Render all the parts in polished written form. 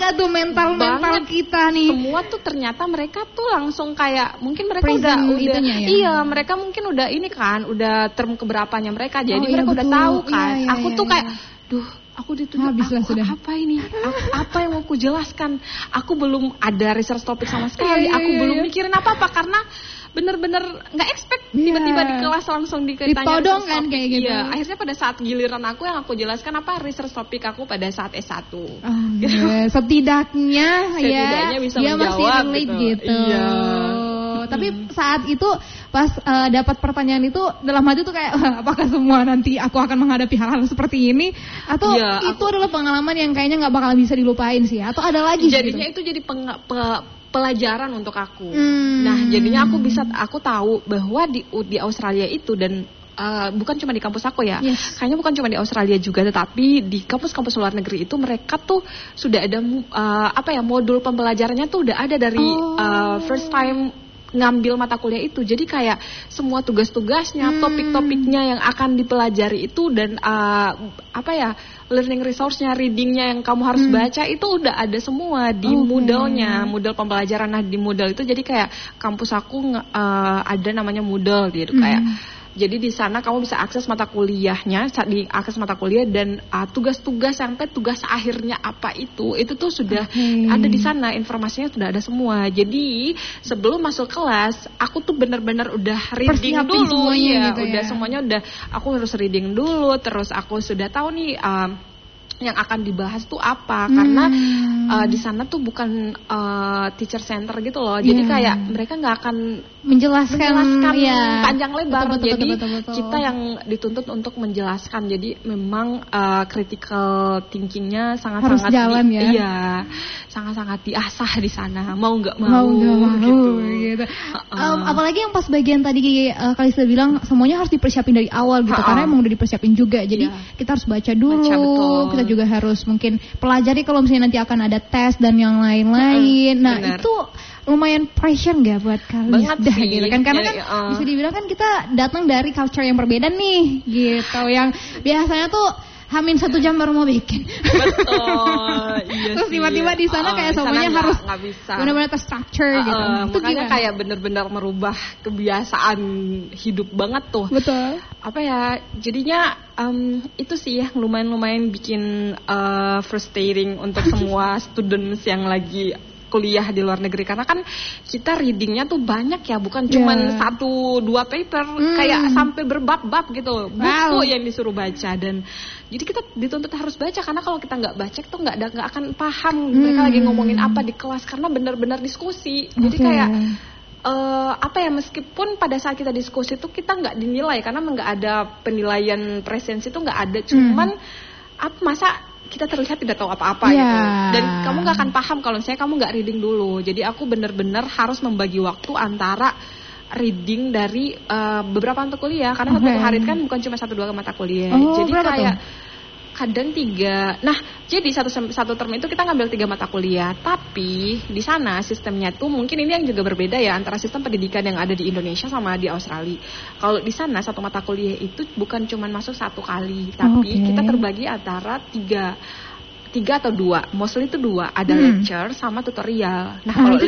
nggak tuh mental kita nih? Semua tuh ternyata mereka tuh langsung kayak mungkin mereka Present udah itunya ya? Iya, mereka mungkin udah ini kan, udah term keberapanya mereka. Jadi mereka betul. udah tahu kan. Iya, aku tuh kayak aku dituduh apa ini? Apa yang mau aku jelaskan? Aku belum ada research topik sama sekali. Aku belum mikirin apa-apa karena bener-bener nggak expect tiba-tiba di kelas langsung ditanya ditodong kan kayak gitu. Iya, akhirnya pada saat giliran aku yang aku jelaskan apa research topik aku pada saat S1. Gitu. Setidaknya bisa dia menjawab masih relate gitu. Iya. Tapi saat itu pas dapat pertanyaan itu dalam hati tuh kayak apakah semua nanti aku akan menghadapi hal-hal seperti ini atau itu adalah pengalaman yang kayaknya nggak bakal bisa dilupain sih atau ada lagi jadinya gitu? Itu jadi pelajaran untuk aku. Nah, jadinya aku tahu bahwa di Australia itu dan bukan cuma di kampus aku ya. Kayaknya bukan cuma di Australia juga, tetapi di kampus-kampus luar negeri itu mereka tuh sudah ada modul pembelajarannya tuh udah ada dari first time ngambil mata kuliah itu. Jadi kayak semua tugas-tugasnya, topik-topiknya yang akan dipelajari itu dan learning resource-nya, reading-nya yang kamu harus baca itu udah ada semua di Moodle-nya, Moodle pembelajaran. Nah, di Moodle itu jadi kayak kampus aku ada namanya Moodle gitu kayak. Jadi di sana kamu bisa akses mata kuliahnya, diakses mata kuliah dan tugas-tugas sampai tugas akhirnya apa itu tuh sudah ada di sana, informasinya sudah ada semua. Jadi sebelum masuk kelas, aku tuh benar-benar udah reading dulu, semuanya udah aku harus reading dulu, terus aku sudah tahu nih yang akan dibahas tuh apa karena di sana tuh bukan teacher center gitu loh. Jadi kayak mereka nggak akan menjelaskan panjang lebar. Jadi kita yang dituntut untuk menjelaskan. Jadi memang critical thinkingnya sangat-sangat sangat-sangat diasah di sana. Mau nggak mau gitu. Apalagi yang pas bagian tadi Kalista bilang semuanya harus dipersiapin dari awal gitu karena emang udah dipersiapin juga. Jadi kita harus baca dulu. Kita juga harus mungkin pelajari kalau misalnya nanti akan ada tes dan yang lain-lain. Nah itu lumayan pressure nggak buat Kalista gitu kan? Karena kan bisa dibilang kan kita datang dari culture yang berbeda nih gitu. Yang biasanya tuh Hamin 1 jam baru mau bikin. Betul. Iya. Terus tiba-tiba di sana kayak semuanya harus benar-benar terstructure gitu. Makanya kayak benar-benar merubah kebiasaan hidup banget tuh. Betul. Jadinya itu sih ya lumayan bikin frustrating untuk semua students yang lagi kuliah di luar negeri karena kan kita readingnya tuh banyak ya, bukan cuman 1-2 paper, kayak sampai berbab-bab gitu buku yang disuruh baca dan jadi kita dituntut harus baca karena kalau kita nggak baca tuh nggak akan paham mereka lagi ngomongin apa di kelas karena benar-benar diskusi. Jadi kayak meskipun pada saat kita diskusi tuh kita nggak dinilai karena nggak ada penilaian presensi tuh nggak ada, cuman masa kita terlihat tidak tahu apa-apa gitu. Dan kamu nggak akan paham kalau misalnya kamu nggak reading dulu. Jadi aku benar-benar harus membagi waktu antara reading dari beberapa mata kuliah karena satu hari kan bukan cuma 1-2 mata kuliah. Jadi kayak kadang 3. Nah, jadi satu term itu kita ngambil 3 mata kuliah. Tapi di sana sistemnya tuh mungkin ini yang juga berbeda ya antara sistem pendidikan yang ada di Indonesia sama di Australia. Kalau di sana 1 mata kuliah itu bukan cuma masuk 1 kali, tapi kita terbagi antara 3 atau 2. Mostly itu 2, ada lecture sama tutorial. Nah, kalau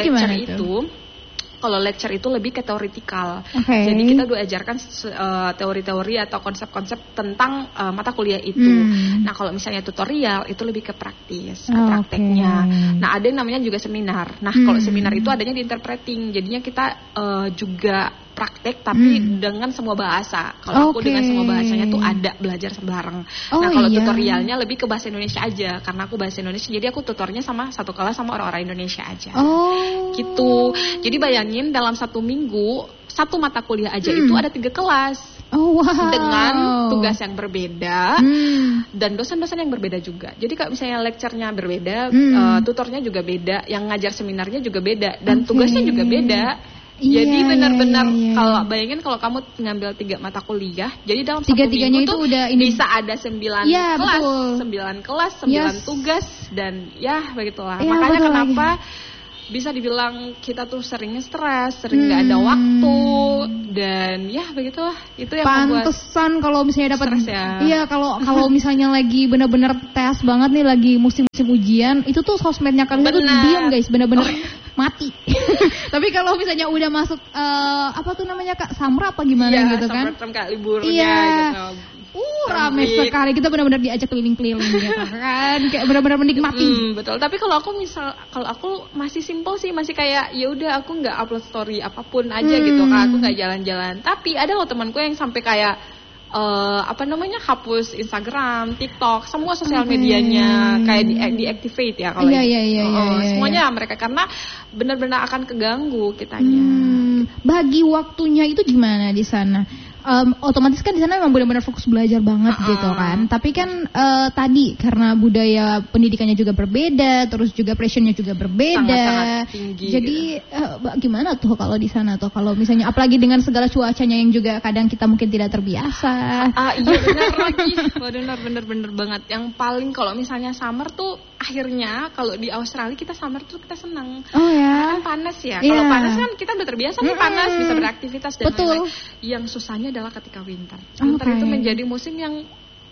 lecture itu lebih ke teoritikal. Jadi kita diajarkan teori-teori atau konsep-konsep tentang mata kuliah itu. Nah, kalau misalnya tutorial itu lebih ke prakteknya. Nah, ada yang namanya juga seminar. Nah, kalau seminar itu adanya di interpreting. Jadinya kita juga praktek tapi dengan semua bahasa. Kalau aku dengan semua bahasanya tuh ada belajar bareng. Nah, kalau tutorialnya lebih ke bahasa Indonesia aja karena aku bahasa Indonesia. Jadi aku tutornya sama satu kelas sama orang-orang Indonesia aja. Gitu. Jadi bayangin dalam 1 minggu 1 mata kuliah aja itu ada 3 kelas. Dengan tugas yang berbeda dan dosen-dosen yang berbeda juga. Jadi kalau misalnya lecture-nya berbeda, tutornya juga beda, yang ngajar seminarnya juga beda dan tugasnya juga beda. Jadi benar-benar kalau bayangin kalau kamu ngambil 3 mata kuliah, jadi dalam 1 minggu tuh udah bisa ada 9 kelas, 9 kelas, 9 tugas dan ya begitulah. Makanya kenapa bisa dibilang kita tuh seringnya stres, sering nggak ada waktu, dan ya begitulah. Itu yang pantesan kalau misalnya dapat ya. Iya, kalau misalnya lagi benar-benar tes banget nih, lagi musim-musim ujian, itu tuh sosmednya kalian tuh diam guys, benar-benar mati. Tapi kalau misalnya udah masuk apa tuh namanya Kak, summer apa gimana gitu kan? Iya, Kak, liburnya gitu. Rame sekali, kita benar-benar diajak keliling-keliling gitu kan, kayak benar-benar menikmati. Betul. Tapi kalau aku masih simple sih, masih kayak ya udah aku nggak upload story apapun aja gitu kan, aku nggak jalan-jalan. Tapi ada loh temanku yang sampai kayak hapus Instagram, TikTok, semua sosial medianya kayak deactivate ya kalau semuanya mereka, karena benar-benar akan keganggu kitanya. Bagi waktunya itu gimana di sana? Otomatis kan di sana memang benar-benar fokus belajar banget gitu kan. Tapi kan tadi karena budaya pendidikannya juga berbeda, terus juga passionnya juga berbeda. Sangat-sangat tinggi. Jadi gimana tuh kalau di sana tuh, kalau misalnya apalagi dengan segala cuacanya yang juga kadang kita mungkin tidak terbiasa. Iya benar lagi. Benar banget. Yang paling kalau misalnya summer tuh akhirnya kalau di Australia kita summer tuh kita senang. Oh ya. Kan panas ya. Kalau panas kan kita udah terbiasa nih panas, bisa beraktivitas dan lain-lain. Yang susahnya adalah ketika winter. Winter itu menjadi musim yang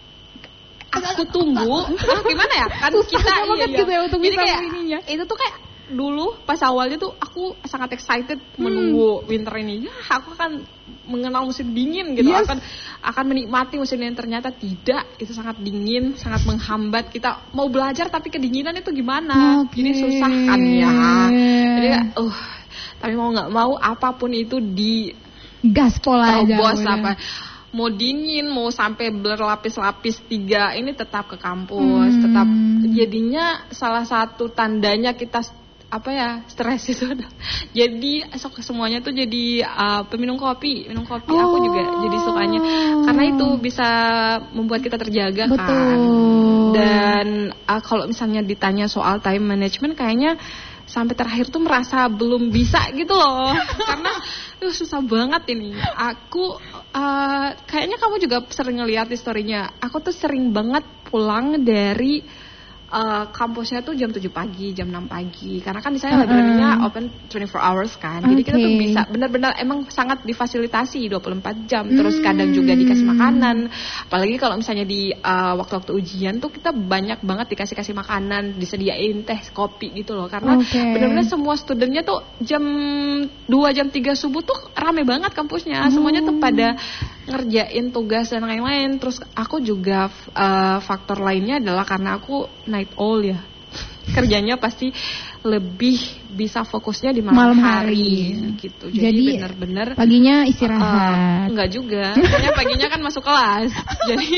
aku tunggu. Gimana ya? Kan kita gitu ya untuk jadi kayak ininya. Itu tuh kayak dulu pas awalnya tuh aku sangat excited menunggu winter ini. Ya, aku akan mengenal musim dingin gitu. Akan menikmati musim yang ternyata tidak. Itu sangat dingin, sangat menghambat kita mau belajar tapi kedinginan itu gimana? Jadi susah kan ya. Jadi tapi mau nggak mau apapun itu di gaspol aja. Mau dingin, mau sampai berlapis-lapis 3 ini tetap ke kampus, tetap. Jadinya salah satu tandanya kita stres itu. Jadi semuanya tuh jadi minum kopi. Aku juga jadi sukanya karena itu bisa membuat kita terjaga. Betul. Kan. Dan kalau misalnya ditanya soal time management, kayaknya sampai terakhir tuh merasa belum bisa gitu loh. Karena susah banget ini. Aku kayaknya kamu juga sering ngeliat di story-nya. Aku tuh sering banget pulang dari kampusnya tuh jam 7 pagi, jam 6 pagi. Karena kan di sana library-nya open 24 hours kan. Jadi kita tuh bisa benar-benar emang sangat difasilitasi 24 jam. Terus kadang juga dikasih makanan. Apalagi kalau misalnya di waktu-waktu ujian tuh kita banyak banget dikasih makanan, disediain teh, kopi gitu loh. Karena benar-benar semua studennya tuh jam 2, jam 3 subuh tuh rame banget kampusnya. Semuanya tuh pada ngerjain tugas dan lain-lain. Terus aku juga faktor lainnya adalah karena aku night owl ya. Kerjanya pasti lebih bisa fokusnya di malam hari gitu. Jadi benar-benar paginya istirahat. Enggak juga. Soalnya paginya kan masuk kelas. Jadi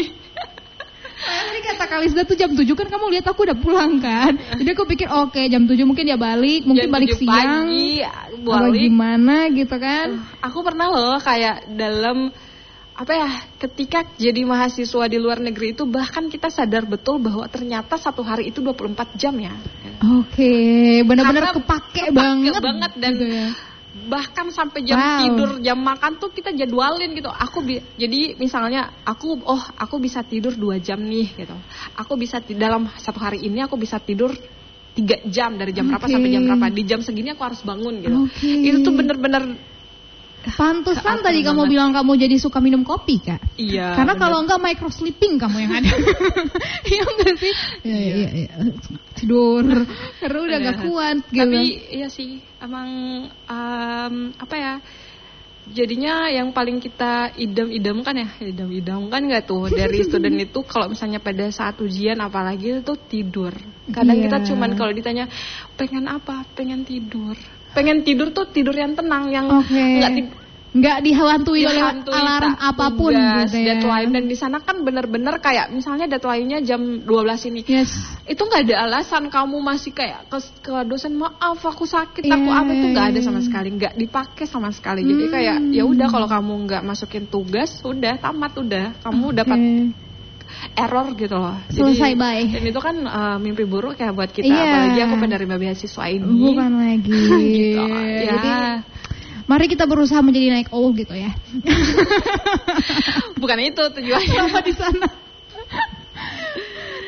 tadi kata Kalisda tuh jam 7 kan kamu lihat aku udah pulang kan. Jadi aku pikir oke, jam 7 mungkin dia balik, mungkin balik siang. Pagi, atau gimana gitu kan. Aku pernah loh kayak dalam ketika jadi mahasiswa di luar negeri itu bahkan kita sadar betul bahwa ternyata satu hari itu 24 jam ya. Benar-benar kepake banget dan gitu ya. Bahkan sampai jam tidur, jam makan tuh kita jadwalin gitu. Jadi misalnya aku bisa tidur 2 jam nih gitu. Aku bisa dalam satu hari ini aku bisa tidur 3 jam dari jam berapa sampai jam berapa. Di jam segini aku harus bangun gitu. Itu tuh bener-bener pantesan tadi kamu bilang kamu jadi suka minum kopi, Kak. Iya. Karena kalau enggak micro sleeping kamu yang ada. Iya enggak sih? Iya. Tidur. Karena udah enggak kuat gitu. Tapi iya sih, emang jadinya yang paling kita idam-idamkan enggak tuh dari student itu kalau misalnya pada saat ujian apalagi itu tidur. Kadang kita cuman kalau ditanya pengen apa? Pengen tidur. Pengen tidur tuh tidur yang tenang, yang nggak dihantui oleh alarm apapun gitu ya. Deadline, dan di sana kan benar-benar kayak misalnya deadline-nya jam 12 ini. Itu nggak ada alasan kamu masih kayak ke dosen, maaf aku sakit, aku apa, itu nggak ada sama sekali, nggak dipakai sama sekali. Jadi kayak ya udah kalau kamu nggak masukin tugas, udah tamat, udah kamu dapat error gitu loh. Selesai, bye. Dan itu kan mimpi buruk ya buat kita, apalagi aku penerima beasiswa ini. Bukan lagi. Gitu. Jadi mari kita berusaha menjadi night owl gitu ya. Bukan itu tujuannya. Sama di sana.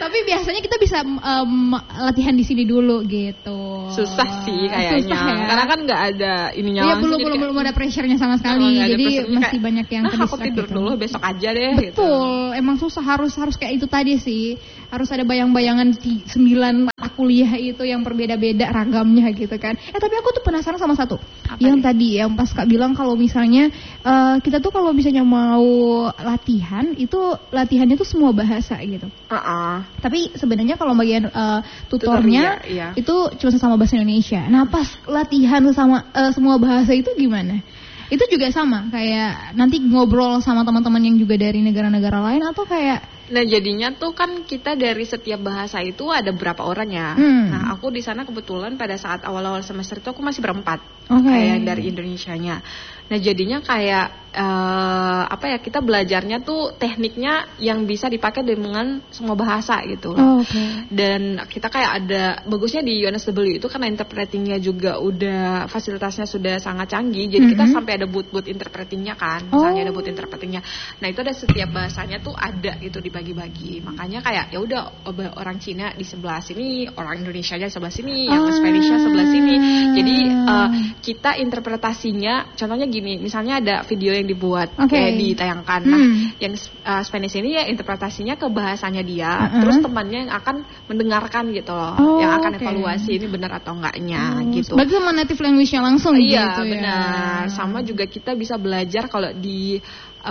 Tapi biasanya kita bisa latihan di sini dulu gitu. Susah sih kayaknya. Susah, ya? Karena kan nggak ada ininya langsung. Iya, belum ada pressure-nya sama sekali. Jadi masih kayak, banyak yang aku tidur gitu. Dulu besok aja deh. Betul, gitu. Emang susah, harus kayak itu tadi sih. Harus ada bayang-bayangan di 9 mata kuliah itu yang berbeda-beda ragamnya gitu kan. Tapi aku tuh penasaran sama satu. Yang tadi yang pas Kak bilang kalau misalnya kita tuh kalau misalnya mau latihan, itu latihannya tuh semua bahasa gitu. Tapi sebenarnya kalau bagian tutornya itu cuma sama bahasa Indonesia. Nah, pas latihan sama semua bahasa itu gimana? Itu juga sama kayak nanti ngobrol sama teman-teman yang juga dari negara-negara lain atau kayak? Nah, jadinya tuh kan kita dari setiap bahasa itu ada berapa orang ya. Nah, aku di sana kebetulan pada saat awal-awal semester itu aku masih berempat, kayak dari Indonesianya. Nah, jadinya kayak kita belajarnya tuh tekniknya yang bisa dipakai dengan semua bahasa gitu. Dan kita kayak ada bagusnya di UNSW itu karena interpretingnya juga udah fasilitasnya sudah sangat canggih. Jadi kita sampai ada booth interpretingnya kan. Misalnya ada booth interpretingnya. Nah, itu ada setiap bahasanya tuh ada gitu dibagi-bagi. Makanya kayak ya udah orang Cina di sebelah sini, orang Indonesia aja sebelah sini, yang Spanish sebelah sini. Jadi kita interpretasinya contohnya gini, misalnya ada video yang dibuat kayak ditayangkan. Nah, yang Spanish ini ya interpretasinya ke bahasanya dia, terus temannya yang akan mendengarkan gitu loh, yang akan evaluasi ini benar atau enggaknya gitu. Berarti sama native language-nya langsung gitu ya. Iya, benar. Sama juga kita bisa belajar kalau di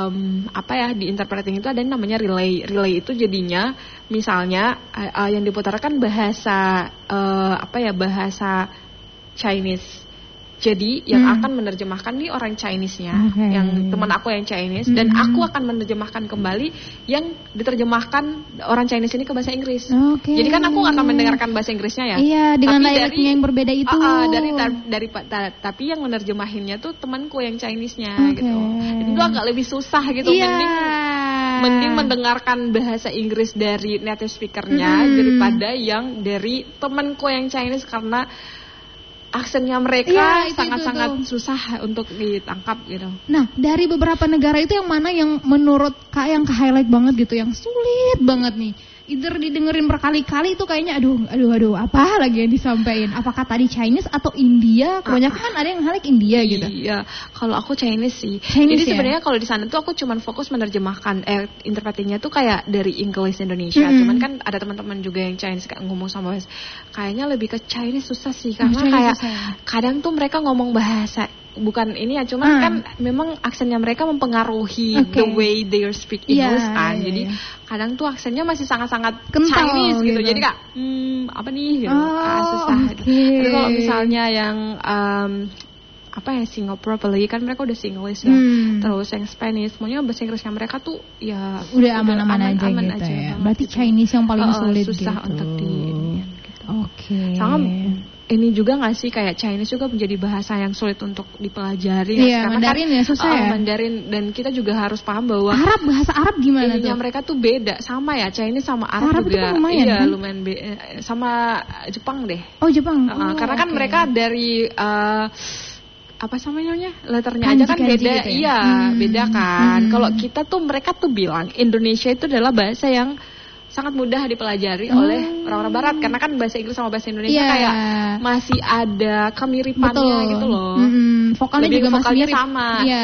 di interpreting itu ada yang namanya relay. Relay itu jadinya misalnya yang diputarkan bahasa bahasa Chinese. Jadi yang akan menerjemahkan nih orang Chinese-nya, yang teman aku yang Chinese, dan aku akan menerjemahkan kembali yang diterjemahkan orang Chinese ini ke bahasa Inggris. Jadi kan aku akan mendengarkan bahasa Inggrisnya ya. Iya, dengan dialeknya yang berbeda itu. Tapi yang menerjemahinnya tuh temanku yang Chinese-nya gitu. Itu agak lebih susah gitu. Mending mendengarkan bahasa Inggris dari native speaker-nya daripada yang dari temanku yang Chinese karena aksennya mereka sangat-sangat susah untuk ditangkap gitu. Nah, dari beberapa negara itu yang mana yang menurut Kak yang ke-highlight banget gitu, yang sulit banget nih? Either didengerin berkali-kali itu kayaknya aduh apa lagi yang disampaikan? Apakah tadi Chinese atau India? Kebanyakan kan ada yang highlight India gitu. Iya, kalau aku Chinese sih. Jadi sebenarnya kalau di sana tuh aku cuman fokus menerjemahkan interpretingnya tuh kayak dari English Indonesia. Cuman kan ada teman-teman juga yang Chinese ngomong sama bahasa. Kayaknya lebih ke Chinese susah sih karena kayak kadang tuh mereka ngomong bahasa bukan ini ya, cuman kan memang aksennya mereka mempengaruhi the way they speak English kan. Jadi kadang tuh aksennya masih sangat-sangat Chinese gitu. Jadi kak apa nih gitu. Susah. Tapi kalau misalnya yang Singapura apalagi kan mereka udah Singlish ya. Terus yang Spanish semuanya bahasa Inggrisnya mereka tuh ya udah aman-aman aja gitu ya. Berarti Chinese yang paling sulit susah gitu. Untuk di gitu. Sama ini juga nggak sih kayak Chinese juga menjadi bahasa yang sulit untuk dipelajari. Iya, Mandarin kan, ya susah ya. Mandarin, dan kita juga harus paham bahwa bahasa Arab gimana tuh? Mereka tuh beda, sama ya Chinese sama Arab juga. Itu lumayan, iya, kan? Lumayan sama Jepang deh. Oh Jepang. Karena kan mereka dari apa namanya letternya aja kan beda gitu ya? Iya beda kan. Kalau kita tuh mereka tuh bilang Indonesia itu adalah bahasa yang sangat mudah dipelajari oleh orang-orang Barat karena kan bahasa Inggris sama bahasa Indonesia kayak masih ada kemiripannya gitu loh. Vokalnya juga masih mirip sama. Iya.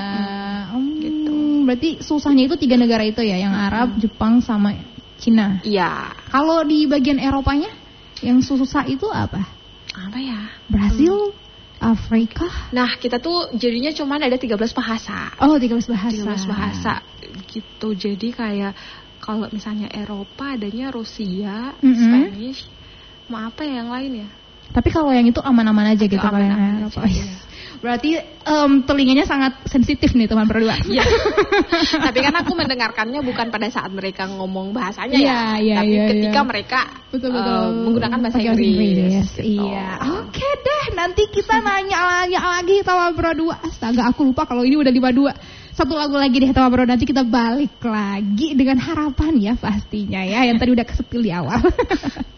Gitu. Berarti susahnya itu 3 negara itu ya, yang Arab, Jepang sama Cina. Iya. Kalau di bagian Eropanya yang susah itu apa? Apa ya? Brasil, Afrika. Nah, kita tuh jadinya cuman ada 13 bahasa. Oh, 13 bahasa. 13 bahasa gitu. Jadi kayak kalau misalnya Eropa adanya Rusia, Spanish, mau apa ya yang lain ya? Tapi kalau yang itu aman-aman aja gitu kalau yang Eropa. Berarti telinganya sangat sensitif nih teman berdua. Iya. Tapi kan aku mendengarkannya bukan pada saat mereka ngomong bahasanya tapi ketika mereka menggunakan bahasa Inggris. Gitu. Iya. Oke deh, nanti kita nanya lagi teman berdua. Astaga, aku lupa kalau ini udah 52. Satu lagu lagi deh teman bro, nanti kita balik lagi dengan harapan ya pastinya ya yang tadi udah kesepil di awal.